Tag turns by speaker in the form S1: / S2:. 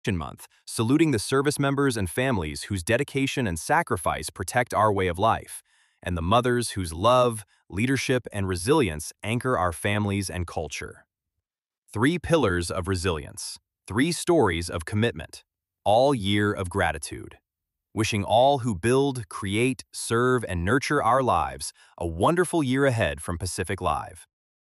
S1: Month, saluting the service members and families whose dedication and sacrifice protect our way of life, and the mothers whose love, leadership, and resilience anchor our families and culture. Three pillars of resilience, three stories of commitment, all year of gratitude. Wishing all who build, create, serve, and nurture our lives a wonderful year ahead from Pacific Live.